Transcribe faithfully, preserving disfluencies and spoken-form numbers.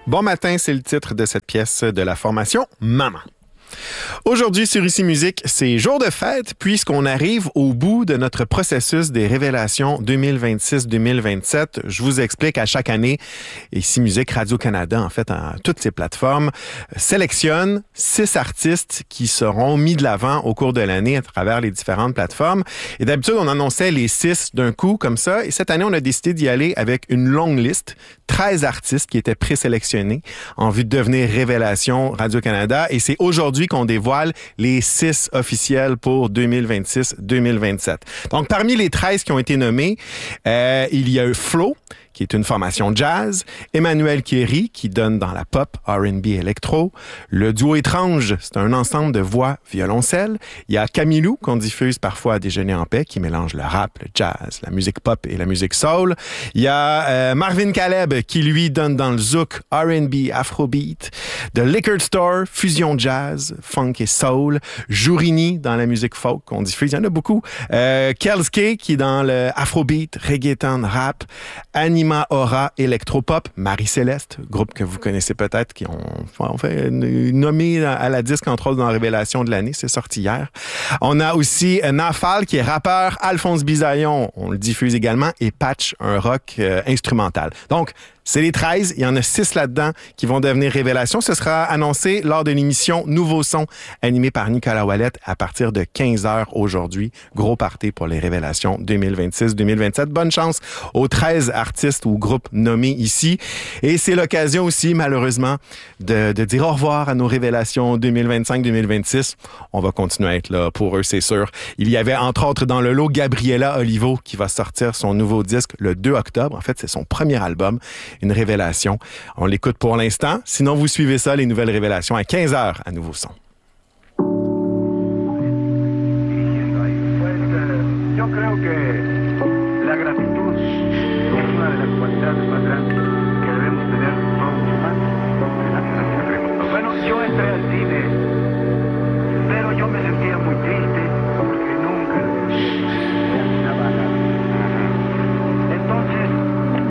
Bon matin, c'est le titre de cette pièce de la formation Maman. Aujourd'hui, sur Ici Musique, c'est jour de fête puisqu'on arrive au bout de notre processus des révélations deux mille vingt-six deux mille vingt-sept. Je vous explique à chaque année, Ici Musique, Radio-Canada, en fait, à toutes ces plateformes, sélectionne six artistes qui seront mis de l'avant au cours de l'année à travers les différentes plateformes. Et d'habitude, on annonçait les six d'un coup comme ça. Et cette année, on a décidé d'y aller avec une longue liste, treize artistes qui étaient présélectionnés en vue de devenir révélation Radio-Canada. Et c'est aujourd'hui qu'on dévoile les six officiels pour deux mille vingt-six deux mille vingt-sept. Donc, parmi les treize qui ont été nommés, euh, il y a eu Flo, qui est une formation jazz, Emmanuel Kéry, qui donne dans la pop, R and B électro, le duo Étrange, c'est un ensemble de voix violoncelle, il y a Camilou, qu'on diffuse parfois à Déjeuner en paix, qui mélange le rap, le jazz, la musique pop et la musique soul, il y a euh, Marvin Caleb, qui lui donne dans le zouk, R and B, afrobeat, The Liquor Store, fusion jazz, funk et soul, Jourini dans la musique folk qu'on diffuse, il y en a beaucoup, euh, Kelske, qui est dans le afrobeat, reggaeton, rap, Anima Aura, électropop, Marie-Céleste, groupe que vous connaissez peut-être, qui ont, ont fait nommé à la disque, entre autres, dans la Révélation de l'année. C'est sorti hier. On a aussi Nafal, qui est rappeur, Alphonse Bisaillon, on le diffuse également, et Patch, un rock euh, instrumental. Donc, c'est les treize. Il y en a six là-dedans qui vont devenir révélations. Ce sera annoncé lors de l'émission Nouveau Son, animée par Nicolas Ouellette à partir de quinze heures aujourd'hui. Gros party pour les révélations deux mille vingt-six deux mille vingt-sept. Bonne chance aux treize artistes ou groupes nommés ici. Et c'est l'occasion aussi, malheureusement, de, de dire au revoir à nos révélations deux mille vingt-cinq deux mille vingt-six. On va continuer à être là pour eux, c'est sûr. Il y avait, entre autres, dans le lot, Gabriela Olivo, qui va sortir son nouveau disque le deux octobre. En fait, c'est son premier album. Une révélation. On l'écoute pour l'instant. Sinon, vous suivez ça, les nouvelles révélations, à quinze heures à Nouveau Son. Yo creo que la gratitud es una de las cualidades más